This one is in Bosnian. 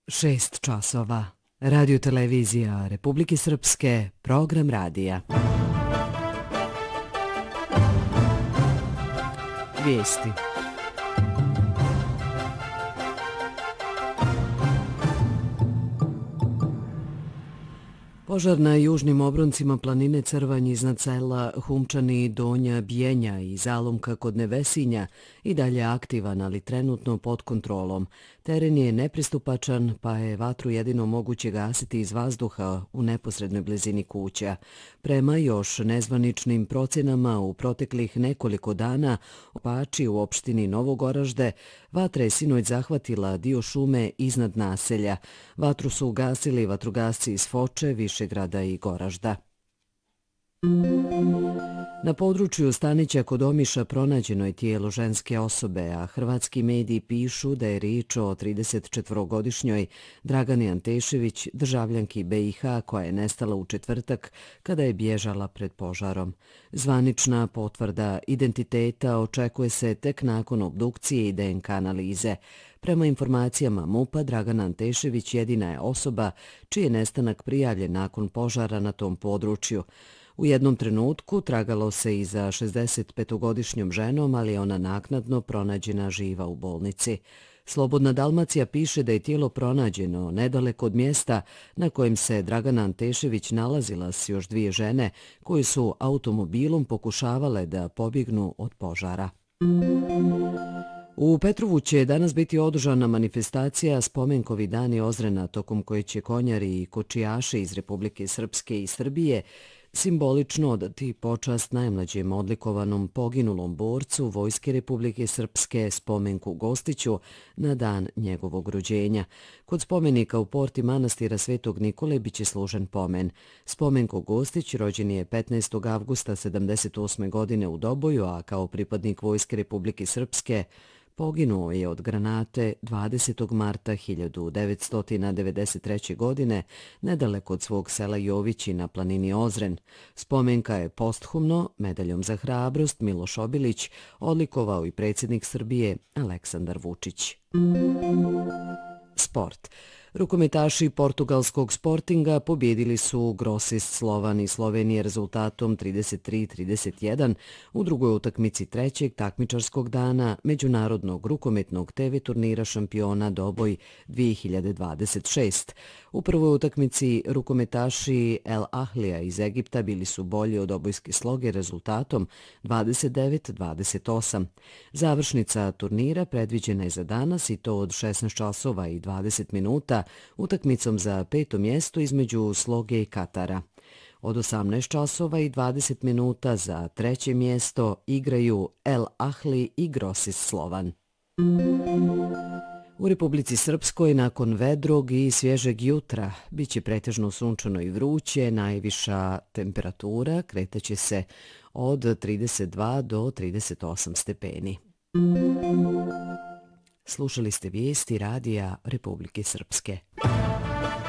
6 časova. Radio televizija Republike Srpske, program radija. Vijesti. Požar na južnim obroncima planine Crvanj iznad sela Humčani, Donja, Bjenja i Zalomka kod Nevesinja i dalje aktivan, ali trenutno pod kontrolom. Teren je nepristupačan, pa je vatru jedino moguće gasiti iz vazduha u neposrednoj blizini kuća. Prema još nezvaničnim procenama u proteklih nekoliko dana Pači u opštini Novogoražde vatra je sinoć zahvatila dio šume iznad naselja. Vatru su ugasili vatrogasci iz Foče, Višegrada i Goražda. Na području Stanića kod Omiša pronađeno je tijelo ženske osobe, a hrvatski mediji pišu da je riječ o 34-godišnjoj Dragani Antešević, državljanki BiH koja je nestala u četvrtak kada je bježala pred požarom. Zvanična potvrda identiteta očekuje se tek nakon obdukcije i DNK analize. Prema informacijama MUP-a, Dragana Antešević jedina je osoba čiji je nestanak prijavljen nakon požara na tom području. U jednom trenutku tragalo se i za 65-godišnjom ženom, ali je ona naknadno pronađena živa u bolnici. Slobodna Dalmacija piše da je tijelo pronađeno nedaleko od mjesta na kojem se Dragana Antešević nalazila s još dvije žene koje su automobilom pokušavale da pobjegnu od požara. U Petrovu će danas biti održana manifestacija Spomenkovi dani Ozrena, tokom koje će konjari i kočijaši iz Republike Srpske i Srbije simbolično odati počast najmlađem odlikovanom poginulom borcu Vojske Republike Srpske Spomenku Gostiću na dan njegovog rođenja. Kod spomenika u porti manastira Svetog Nikole biće služen pomen. Spomenko Gostić rođen je 15. avgusta 1978. godine u Doboju, a kao pripadnik Vojske Republike Srpske poginuo je od granate 20. marta 1993. godine nedaleko od svog sela Jovići na planini Ozren. Spomenka je posthumno, medaljom za hrabrost, Miloš Obilić odlikovao i predsjednik Srbije Aleksandar Vučić. Sport. Rukometaši portugalskog Sportinga pobjedili su Grosist Slovan iz Slovenije rezultatom 33-31 u drugoj utakmici trećeg takmičarskog dana Međunarodnog rukometnog TV turnira šampiona Doboj 2026. U prvoj utakmici rukometaši El Ahlija iz Egipta bili su bolji od obojske sloge rezultatom 29-28. Završnica turnira predviđena je za danas i to od 16 časova i 20 minuta utakmicom za 5. mjesto između Sloge i Katara. Od 18 časova i 20 minuta za 3. mjesto igraju El Ahli i Grosist Slovan. U Republici Srpskoj nakon vedrog i svježeg jutra biće pretežno sunčano i vruće, najviša temperatura kretaće se od 32 do 38 stepeni. Slušali ste vijesti radija Republike Srpske.